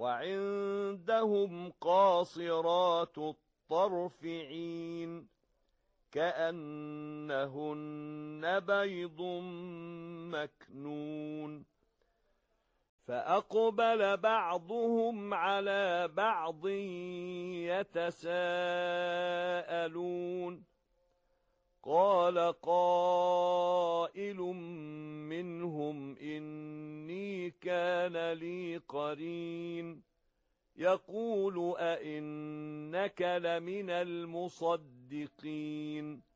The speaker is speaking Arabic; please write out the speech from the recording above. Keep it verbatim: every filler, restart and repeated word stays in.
وعندهم قاصرات الطرف عين كأنهن بيض مكنون فأقبل بعضهم على بعض يتساءلون قال قائل منهم إني كان لي قرين يقول أئنك لمن المصدقين